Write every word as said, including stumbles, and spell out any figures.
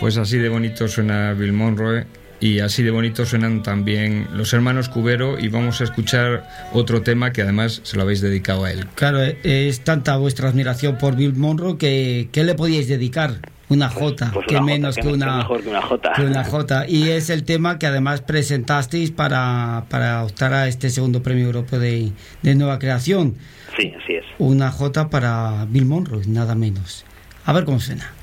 Pues así de bonito suena Bill Monroe y así de bonito suenan también los hermanos Cubero, y vamos a escuchar otro tema que además se lo habéis dedicado a él. Claro, es tanta vuestra admiración por Bill Monroe que ¿qué le podíais dedicar? Una Jota, pues, pues que una menos jota, que, que una, mejor que una Jota. que una Jota. Y es el tema que además presentasteis para, para optar a este segundo premio europeo de, de nueva creación. Sí, así es. Una Jota para Bill Monroe, nada menos. A ver cómo suena.